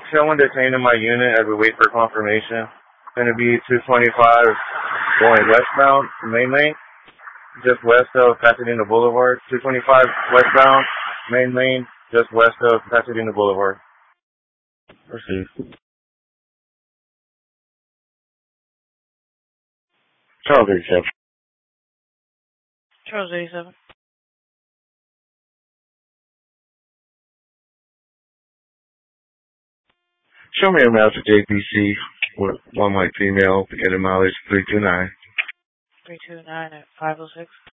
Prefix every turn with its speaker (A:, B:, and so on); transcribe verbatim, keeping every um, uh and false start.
A: Someone detained in my unit as we wait for confirmation. Going to be two twenty-five going westbound, main lane, just west of Pasadena Boulevard. two twenty-five westbound, main lane, just west of Pasadena Boulevard. Proceed. Charles eighty-seven.
B: Charles eighty-seven.
A: Show me a Mazda J P C with one white female, beginning mileage three two nine.
B: three two nine at five oh six.